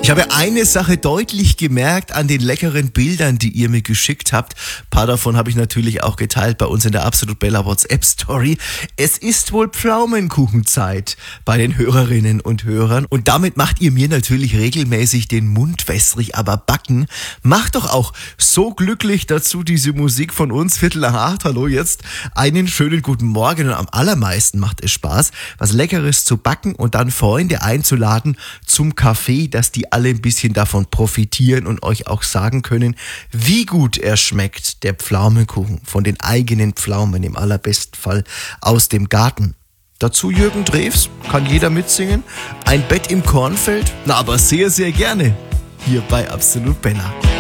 Ich habe eine Sache deutlich gemerkt an den leckeren Bildern, die ihr mir geschickt habt. Ein paar davon habe ich natürlich auch geteilt bei uns in der Absolut Bella WhatsApp-Story. Es ist wohl Pflaumenkuchenzeit bei den Hörerinnen und Hörern. Und damit macht ihr mir natürlich regelmäßig den Mund wässrig, aber backen macht doch auch so glücklich. Dazu diese Musik von uns, 7:45. Hallo, jetzt einen schönen guten Morgen. Und am allermeisten macht es Spaß, was Leckeres zu backen und dann Freunde einzuladen zum Kaffee, dass die alle ein bisschen davon profitieren und euch auch sagen können, wie gut er schmeckt, der Pflaumenkuchen von den eigenen Pflaumen, im allerbesten Fall aus dem Garten. Dazu Jürgen Drews, kann jeder mitsingen. Ein Bett im Kornfeld, na aber sehr, sehr gerne hier bei Absolut Bella.